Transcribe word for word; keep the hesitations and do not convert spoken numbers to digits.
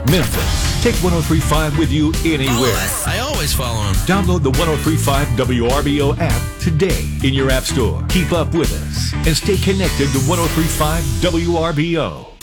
Memphis. Take one oh three point five with you anywhere. I, I always follow him. Download the one oh three point five W R B O app today in your app store. Keep up with us and stay connected to one oh three point five W R B O.